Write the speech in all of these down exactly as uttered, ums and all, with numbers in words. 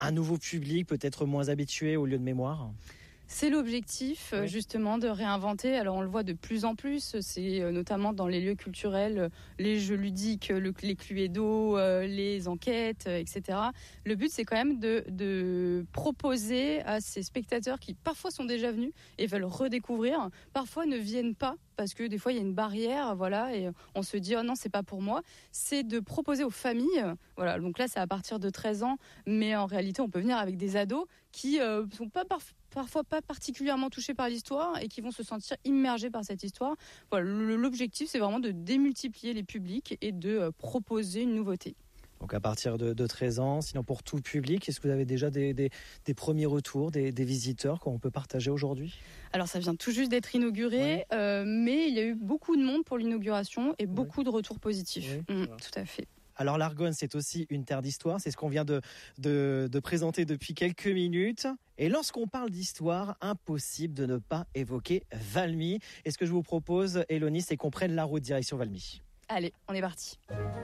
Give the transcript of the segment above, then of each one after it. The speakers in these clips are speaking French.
un nouveau public, peut-être moins habitué aux lieux de mémoire ? C'est l'objectif, oui. justement, de réinventer. Alors, on le voit de plus en plus. C'est notamment dans les lieux culturels, les jeux ludiques, le, les cluedo, les enquêtes, et cetera. Le but, c'est quand même de, de proposer à ces spectateurs qui, parfois, sont déjà venus et veulent redécouvrir, parfois ne viennent pas, parce que des fois il y a une barrière, voilà, et on se dit oh non, c'est pas pour moi. C'est de proposer aux familles, voilà. Donc là, c'est à partir de treize ans, mais en réalité, on peut venir avec des ados qui euh, sont pas parf- parfois pas particulièrement touchés par l'histoire et qui vont se sentir immergés par cette histoire. Voilà, l'objectif, c'est vraiment de démultiplier les publics et de euh, proposer une nouveauté. Donc à partir de, de treize ans, sinon pour tout public, est-ce que vous avez déjà des, des, des premiers retours, des, des visiteurs qu'on peut partager aujourd'hui ? Alors ça vient tout juste d'être inauguré, oui. euh, mais il y a eu beaucoup de monde pour l'inauguration et beaucoup oui. de retours positifs. Oui, mmh, tout à fait. Alors l'Argonne, c'est aussi une terre d'histoire, c'est ce qu'on vient de, de, de présenter depuis quelques minutes. Et lorsqu'on parle d'histoire, impossible de ne pas évoquer Valmy. Et ce que je vous propose, Élonie, c'est qu'on prenne la route direction Valmy. Allez, on est parti.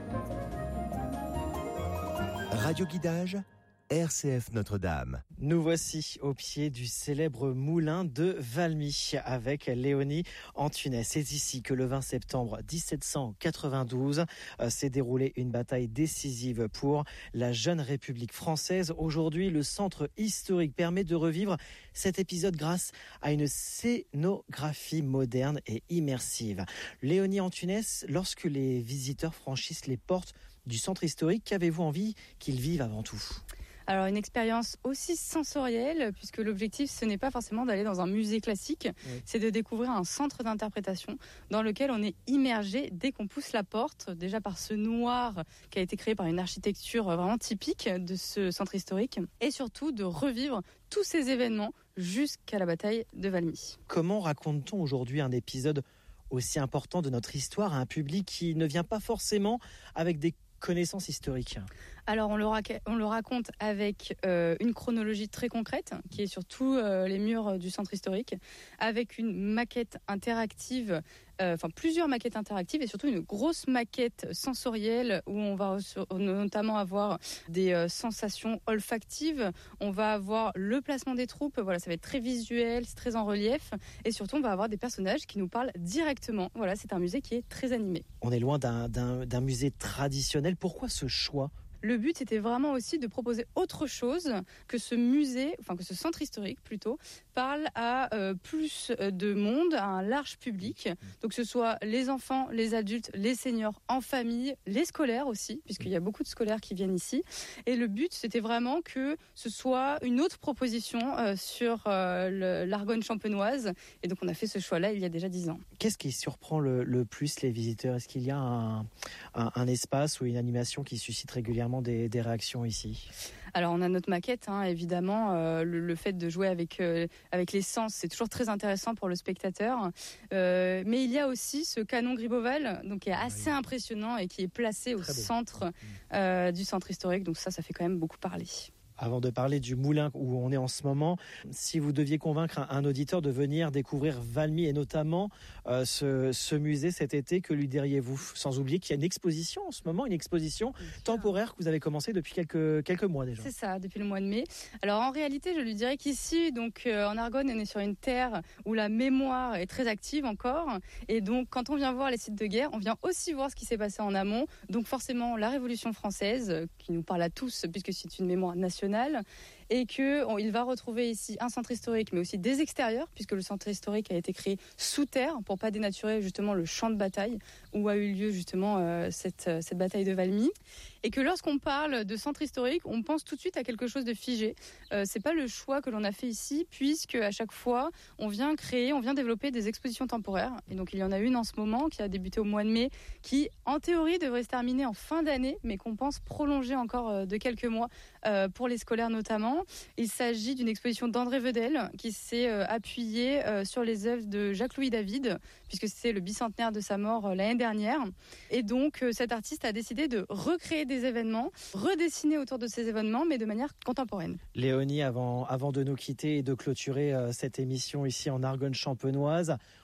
Radio Guidage, R C F Notre-Dame. Nous voici au pied du célèbre moulin de Valmy avec Léonie Antunes. C'est ici que le vingt septembre dix-sept cent quatre-vingt-douze euh, s'est déroulée une bataille décisive pour la jeune République française. Aujourd'hui, le centre historique permet de revivre cet épisode grâce à une scénographie moderne et immersive. Léonie Antunes, lorsque les visiteurs franchissent les portes du centre historique, qu'avez-vous envie qu'ils vivent avant tout ? Alors une expérience aussi sensorielle, puisque l'objectif ce n'est pas forcément d'aller dans un musée classique, oui. c'est de découvrir un centre d'interprétation dans lequel on est immergé dès qu'on pousse la porte, déjà par ce noir qui a été créé par une architecture vraiment typique de ce centre historique, et surtout de revivre tous ces événements jusqu'à la bataille de Valmy. Comment raconte-t-on aujourd'hui un épisode aussi important de notre histoire à un public qui ne vient pas forcément avec des connaissance historique? Alors on le, rac- on le raconte avec euh, une chronologie très concrète qui est sur tous euh, les murs du centre historique, avec une maquette interactive, euh, enfin plusieurs maquettes interactives et surtout une grosse maquette sensorielle où on va notamment avoir des euh, sensations olfactives, on va avoir le placement des troupes, voilà, ça va être très visuel, c'est très en relief et surtout on va avoir des personnages qui nous parlent directement. Voilà, c'est un musée qui est très animé. On est loin d'un, d'un, d'un musée traditionnel. Pourquoi ce choix ? Le but était vraiment aussi de proposer autre chose que ce musée, enfin que ce centre historique plutôt, parle à euh, plus de monde, à un large public. Donc que ce soit les enfants, les adultes, les seniors en famille, les scolaires aussi, puisqu'il y a beaucoup de scolaires qui viennent ici. Et le but, c'était vraiment que ce soit une autre proposition euh, sur euh, le, l'Argonne champenoise. Et donc on a fait ce choix-là il y a déjà dix ans. Qu'est-ce qui surprend le, le plus les visiteurs ? Est-ce qu'il y a un, un, un espace ou une animation qui suscite régulièrement Des, des réactions ici? Alors on a notre maquette, hein, évidemment, euh, le, le fait de jouer avec, euh, avec les sens, c'est toujours très intéressant pour le spectateur. Euh, mais il y a aussi ce canon Gribeauval, donc qui est assez oui. impressionnant et qui est placé très au beau. centre euh, du centre historique. Donc ça, ça fait quand même beaucoup parler. Avant de parler du moulin où on est en ce moment, si vous deviez convaincre un, un auditeur de venir découvrir Valmy et notamment euh, ce, ce musée cet été, que lui diriez-vous ? Sans oublier qu'il y a une exposition en ce moment, une exposition temporaire que vous avez commencé depuis quelques, quelques mois déjà. C'est ça, depuis le mois de mai. Alors en réalité, je lui dirais qu'ici, donc euh, en Argonne, on est sur une terre où la mémoire est très active encore. Et donc quand on vient voir les sites de guerre, on vient aussi voir ce qui s'est passé en amont. Donc forcément la Révolution française, euh, qui nous parle à tous puisque c'est une mémoire nationale. Et qu'il va retrouver ici un centre historique, mais aussi des extérieurs, puisque le centre historique a été créé sous terre pour pas dénaturer justement le champ de bataille où a eu lieu justement euh, cette, cette bataille de Valmy. Et que lorsqu'on parle de centre historique, on pense tout de suite à quelque chose de figé. Euh, c'est pas le choix que l'on a fait ici, puisque à chaque fois, on vient créer, on vient développer des expositions temporaires. Et donc il y en a une en ce moment qui a débuté au mois de mai, qui en théorie devrait se terminer en fin d'année, mais qu'on pense prolonger encore euh, de quelques mois euh, pour les scolaires notamment. Il s'agit d'une exposition d'André Vedel qui s'est euh, appuyée euh, sur les œuvres de Jacques-Louis David, puisque c'est le bicentenaire de sa mort euh, l'année dernière. Et donc euh, cet artiste a décidé de recréer des événements, redessiner autour de ces événements, mais de manière contemporaine. Léonie, avant, avant de nous quitter et de clôturer euh, cette émission ici en Argonne champenoise,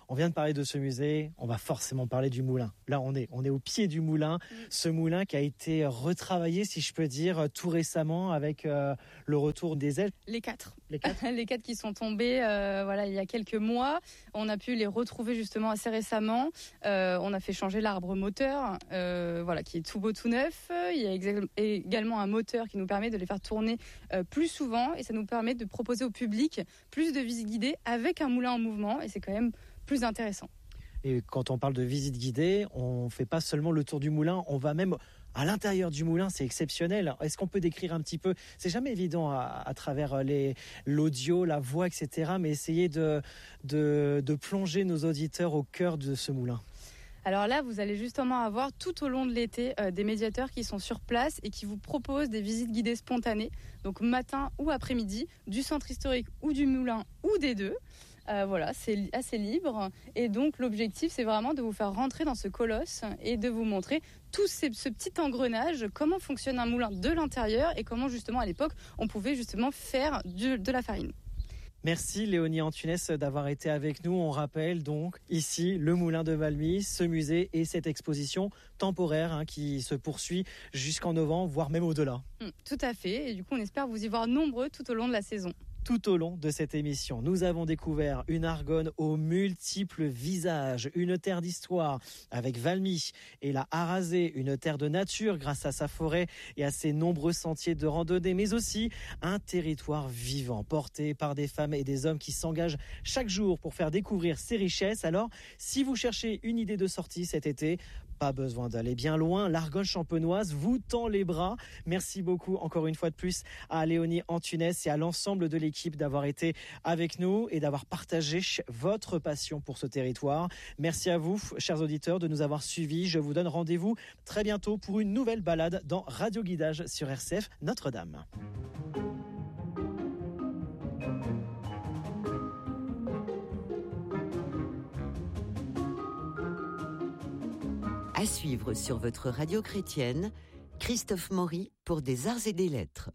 On vient de parler de ce musée, on va forcément parler du moulin. Là, on est, on est au pied du moulin. Mmh. Ce moulin qui a été retravaillé, si je peux dire, tout récemment avec euh, le retour des ailes. Les quatre. Les quatre, les quatre qui sont tombés euh, voilà, il y a quelques mois. On a pu les retrouver justement assez récemment. Euh, on a fait changer l'arbre moteur, euh, voilà, qui est tout beau, tout neuf. Il y a exa- également un moteur qui nous permet de les faire tourner euh, plus souvent et ça nous permet de proposer au public plus de visites guidées avec un moulin en mouvement et c'est quand même plus intéressant. Et quand on parle de visite guidée, on ne fait pas seulement le tour du moulin, on va même à l'intérieur du moulin, c'est exceptionnel. Est-ce qu'on peut décrire un petit peu ? C'est jamais évident à, à travers les, l'audio, la voix, et cetera. Mais essayer de, de, de plonger nos auditeurs au cœur de ce moulin. Alors là, vous allez justement avoir tout au long de l'été euh, des médiateurs qui sont sur place et qui vous proposent des visites guidées spontanées, donc matin ou après-midi, du centre historique ou du moulin ou des deux. Euh, voilà, c'est assez libre et donc l'objectif c'est vraiment de vous faire rentrer dans ce colosse et de vous montrer tout ces, ce petit engrenage, comment fonctionne un moulin de l'intérieur et comment justement à l'époque on pouvait justement faire du, de la farine. Merci Léonie Antunes d'avoir été avec nous. On rappelle donc ici le Moulin de Valmy, ce musée et cette exposition temporaire hein, qui se poursuit jusqu'en novembre, voire même au-delà. Mmh, tout à fait et du coup on espère vous y voir nombreux tout au long de la saison. Tout au long de cette émission, nous avons découvert une Argonne aux multiples visages, une terre d'histoire avec Valmy et la Harazé, une terre de nature grâce à sa forêt et à ses nombreux sentiers de randonnée, mais aussi un territoire vivant porté par des femmes et des hommes qui s'engagent chaque jour pour faire découvrir ses richesses. Alors, si vous cherchez une idée de sortie cet été, pas besoin d'aller bien loin, l'Argonne champenoise vous tend les bras. Merci beaucoup encore une fois de plus à Léonie Antunes et à l'ensemble de l'équipe d'avoir été avec nous et d'avoir partagé votre passion pour ce territoire. Merci à vous, chers auditeurs, de nous avoir suivis. Je vous donne rendez-vous très bientôt pour une nouvelle balade dans Radio Guidage sur R C F Notre-Dame. À suivre sur votre radio chrétienne, Christophe Maury pour des arts et des lettres.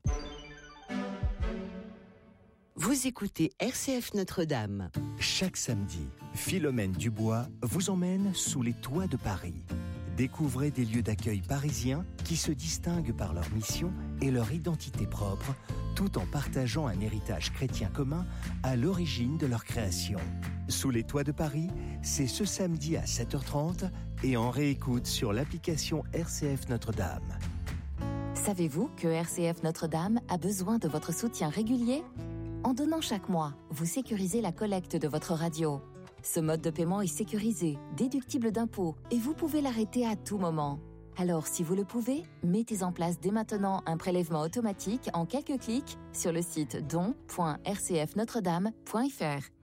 Vous écoutez R C F Notre-Dame. Chaque samedi, Philomène Dubois vous emmène sous les toits de Paris. Découvrez des lieux d'accueil parisiens qui se distinguent par leur mission et leur identité propre, tout en partageant un héritage chrétien commun à l'origine de leur création. Sous les toits de Paris, c'est ce samedi à sept heures trente et en réécoute sur l'application R C F Notre-Dame. Savez-vous que R C F Notre-Dame a besoin de votre soutien régulier ? En donnant chaque mois, vous sécurisez la collecte de votre radio. Ce mode de paiement est sécurisé, déductible d'impôts et vous pouvez l'arrêter à tout moment. Alors, si vous le pouvez, mettez en place dès maintenant un prélèvement automatique en quelques clics sur le site don point r c f notre dame point f r.